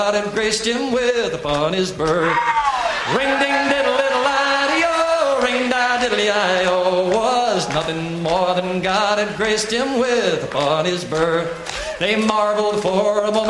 had graced him with upon his birth. Ring ding diddle diddle I-O, ring da diddly I-O, was nothing more than God had graced him with upon his birth. They marveled for a moment